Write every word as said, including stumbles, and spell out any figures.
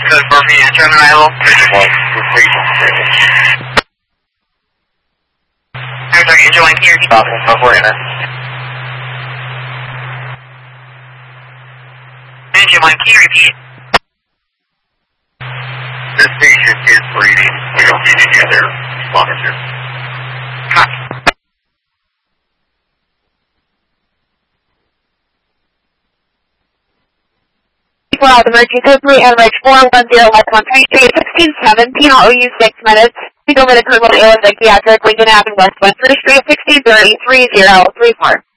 Code four feet, return arrival. I'm sorry, engine one, can you repeat? Code four, enter. Engine one, can you repeat? This station is bleeding. We don't need any other sponsors. Copy. Well, the emergency code three and Ridge four one zero one one three three sixteen seventeen. I'll owe you six minutes. Please over the Colonel Alan Psychiatric, Lincoln Avenue, West West Street, sixteen thirty three zero three four.